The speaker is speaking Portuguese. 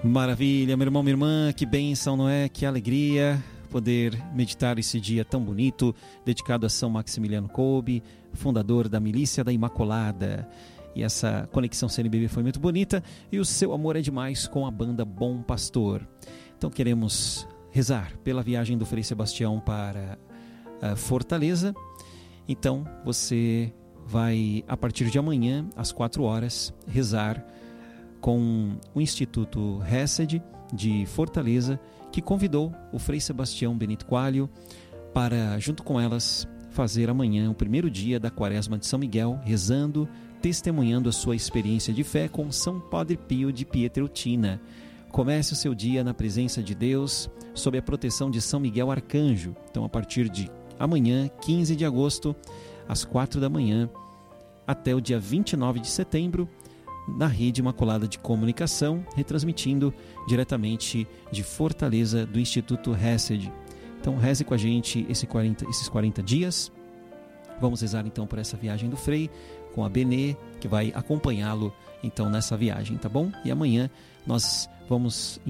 Maravilha, meu irmão, minha irmã, que bênção, não é? Que alegria poder meditar esse dia tão bonito, dedicado a São Maximiliano Kolbe, fundador da Milícia da Imaculada. E essa conexão CNBB foi muito bonita, e o seu amor é demais com a banda Bom Pastor. Então queremos rezar pela viagem do Frei Sebastião para Fortaleza. Então você vai, a partir de amanhã, às 4 horas, rezar com o Instituto Hesed de Fortaleza, que convidou o Frei Sebastião Benito Coelho para, junto com elas, fazer amanhã o primeiro dia da Quaresma de São Miguel, rezando, testemunhando a sua experiência de fé com São Padre Pio de Pietrelcina. Comece o seu dia na presença de Deus, sob a proteção de São Miguel Arcanjo. Então, a partir de amanhã, 15 de agosto, às 4 da manhã, até o dia 29 de setembro, na Rede Imaculada de Comunicação, retransmitindo diretamente de Fortaleza, do Instituto Hesed. Então reze com a gente esses 40 dias. Vamos rezar então por essa viagem do Frei, com a Benê, que vai acompanhá-lo então nessa viagem, tá bom? E amanhã nós vamos